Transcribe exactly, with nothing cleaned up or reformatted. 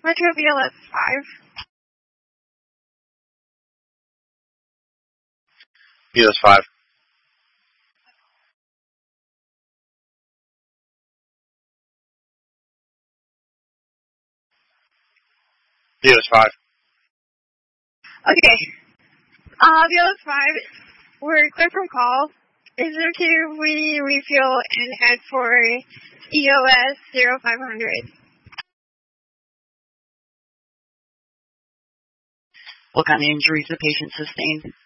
Metro B L S five. B L S five. B L S five. Okay. Uh, B L S five, we're clear from call. Is it okay if we refuel and head for E O S zero five hundred? What kind of injuries the patient sustained?